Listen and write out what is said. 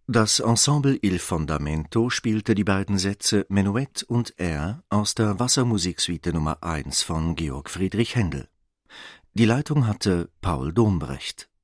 Das Ensemble Il Fondamento spielte die beiden Sätze Menuett und Air aus der Wassermusiksuite Nummer 1 von Georg Friedrich Händel. Die Leitung hatte Paul Dombrecht.